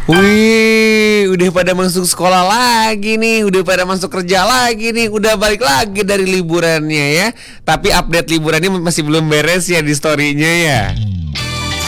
Wih, udah pada masuk sekolah lagi nih, udah pada masuk kerja lagi nih, udah balik lagi dari liburannya ya. Tapi update liburannya masih belum beres ya di story-nya ya.